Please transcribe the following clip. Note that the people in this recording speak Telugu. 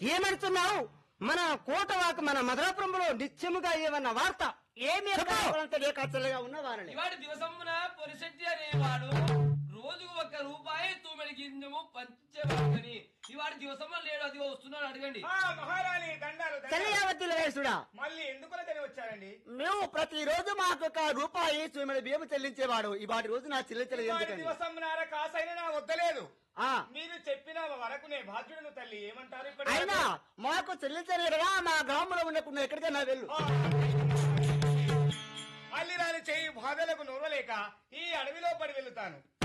ఏమంటున్నావు? మన కోటవాకు మన మధురాపురంలో నిత్యముగా ఏమన్న వార్త ఏమి కచ్చలుగా ఉన్న వారిని ఇవాడు దివసమున పొరిశెట్టి అనేవాడు రోజుకు ₹1 తూమెడి గింజము పంచేవాడని ఇవాడు దివసంలో లేడు. అది వస్తున్నాడు అడగండి. మహారాణి దండాలు చలియావతిలో వేసుడా మళ్ళీ ఎందుకు వచ్చారండి? మేము ప్రతిరోజు మాకు ₹1 తూమెడి బియ్యం చెల్లించేవాడు. ఈ వాటి రోజు నా చెల్లించలేదు. దివసంనార కాసైనా నా వద్దలేదు. మీరు చెప్పిన వరకు నే బాధ్యుడను తల్లి. ఏమంటారు? ఇప్పుడు అయినా మాకు చెల్లించలేదుగా మా గ్రామంలో ఉండకుండా ఎక్కడికైనా వెళ్ళు. అల్లిరాని చేయి బాధలకు నూరలేక ఈ అడవిలో పడి వెళ్తాను.